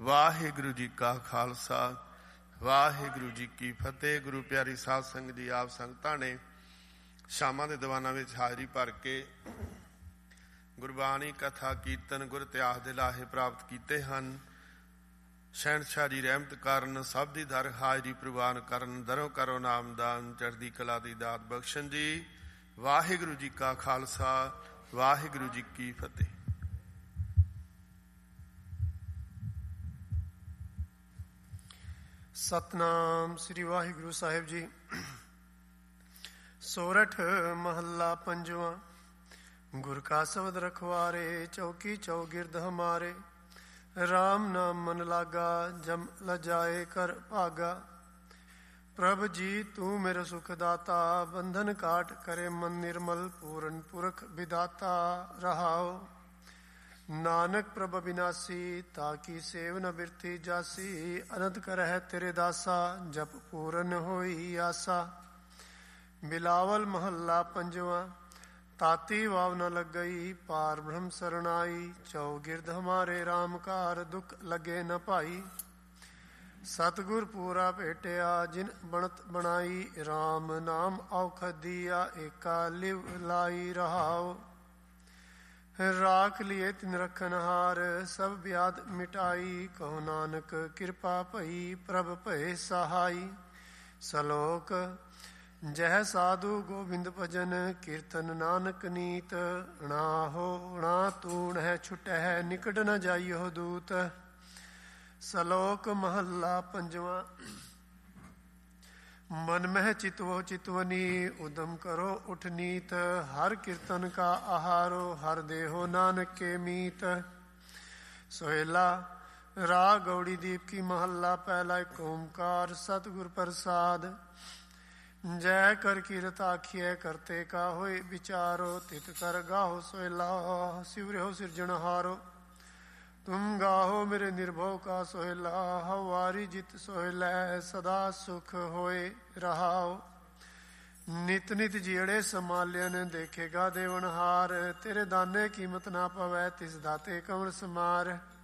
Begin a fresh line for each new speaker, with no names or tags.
ਵਾਹਿਗੁਰੂ ਜੀ ਕਾ ਖਾਲਸਾ, ਵਾਹਿਗੁਰੂ ਜੀ ਕੀ ਫਤਿਹ। ਗੁਰੂ ਪਿਆਰੀ ਸਾਧ ਸੰਗਤ ਜੀ, ਆਪ ਸੰਗਤਾਂ ਨੇ ਸ਼ਾਮਾਂ ਦੇ ਦੀਵਾਨਾਂ ਵਿੱਚ ਹਾਜ਼ਰੀ ਭਰ ਕੇ ਗੁਰਬਾਣੀ, ਕਥਾ, ਕੀਰਤਨ, ਗੁਰ ਇਤਿਹਾਸ ਦੇ ਲਾਹੇ ਪ੍ਰਾਪਤ ਕੀਤੇ ਹਨ। ਸ਼ਹਿਨਸ਼ਾਹ ਦੀ ਰਹਿਮਤ ਕਾਰਨ ਸਭ ਦੀ ਦਰ ਹਾਜ਼ਰੀ ਪ੍ਰਵਾਨ ਕਰਨ, ਦਰੋਂ ਕਰੋ ਨਾਮਦਾਨ, ਚੜ੍ਹਦੀ ਕਲਾ ਦੀ ਦਾਤ ਬਖਸ਼ਣ ਜੀ। ਵਾਹਿਗੁਰੂ ਜੀ ਕਾ ਖਾਲਸਾ, ਵਾਹਿਗੁਰੂ ਜੀ ਕੀ ਫਤਿਹ।
ਸਤਨਾਮ ਸ੍ਰੀ ਵਾਹਿਗੁਰੂ ਸਾਹਿਬ ਜੀ। ਸੋਰਠ ਮਹੱਲਾ ਪੰਜਵਾਂ। ਗੁਰ ਕਾ ਸ਼ਬਦ ਰਖਵਾਰੇ, ਚੌਕੀ ਚੌਗਿਰਦ ਹਮਾਰੇ। ਰਾਮ ਨਾਮ ਮਨ ਲਾਗਾ, ਜਮ ਲਜਾਏ ਕਰ ਭਾਗਾ। ਪ੍ਰਭ ਜੀ ਤੂੰ ਮੇਰੇ ਸੁਖ ਦਾਤਾ, ਬੰਧਨ ਕਾਟ ਕਰੇ ਮਨ ਨਿਰਮਲ। ਪੂਰਨ ਪੁਰਖ ਵਿਦਾਤਾ ਰਹਾਓ। ਨਾਨਕ ਪ੍ਰਭ ਅਬਿਨਾਸੀ, ਤਾਕੀ ਸੇਵ ਨ ਬਿਰਥੀ ਜਾਸੀ। ਅਨੰਤ ਕਰਹਿ ਤੇਰੇ ਦਾਸਾ, ਜਪ ਪੂਰਨ ਹੋਈ ਆਸਾ। ਬਿਲਾਵਲ ਮਹੱਲਾ ਪੰਜਵਾਂ। ਤਾਤੀ ਵਾਵ ਨ ਲੱਗਈ, ਪਾਰ ਬ੍ਰਹਮ ਸਰਣਾਈ। ਚੌਗਿਰਦ ਹਮਾਰੇ ਰਾਮ ਕਾਰ, ਦੁਖ ਲੱਗੇ ਨ ਭਾਈ। ਸਤਿਗੁਰ ਪੂਰਾ ਭੇਟਿਆ, ਜਿਨ ਬਣਤ ਬਣਾਈ। ਰਾਮ ਨਾਮ ਔਖਦ ਦੀਆ, ਏਕਾ ਲਿਵ ਲਾਈ ਰਹਾਓ। ਰਾਖ ਲਿਏ ਤਿਨ ਰਖਨਹਾਰ, ਸਭ ਬਿਆਦ ਮਿਟਾਈ। ਕਹੋ ਨਾਨਕ ਕਿਰਪਾ ਭਈ, ਪ੍ਰਭ ਭਏ ਸਹਾਈ। ਸਲੋਕ। ਜਹ ਸਾਧੂ ਗੋਬਿੰਦ ਭਜਨ, ਕੀਰਤਨ ਨਾਨਕ ਨੀਤ। ਣਾ ਹੋ ਣਾ ਤੂਣ ਹੈ ਛੁਟਹਿ, ਨਿਕਟ ਨ ਜਾਈਓ ਦੂਤ। ਸਲੋਕ ਮਹੱਲਾ ਪੰਜਵਾਂ। मन में चितवो चितवनी, उदम करो उठ नीत। हर कीर्तन का आहारो, हर देहो नानक के मीत। सोहेला। राग गौड़ी दीप की महल्ला पहला। एक ओंकार सतगुर प्रसाद। जय कर कीरत आखिए, करते का होए विचारो। तित कर गाहो सोहेला, सिवरे हो सिरजनहारो। तुम गाहो मेरे निर्भव का सोहेला, हवारी जित सोहेला। सदा सुख होए रहाओ। नित नित जियड़े संभालियन, देखेगा देवनहार। तेरे दाने कीमत ना पवै, तिस दाते कमर समार।